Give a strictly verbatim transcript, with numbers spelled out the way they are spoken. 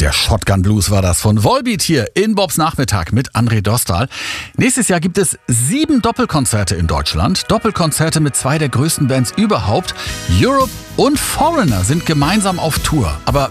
Der Shotgun Blues war das von Volbeat hier in Bobs Nachmittag mit André Dostal. Nächstes Jahr gibt es sieben Doppelkonzerte in Deutschland. Doppelkonzerte mit zwei der größten Bands überhaupt. Europe und Foreigner sind gemeinsam auf Tour. Aber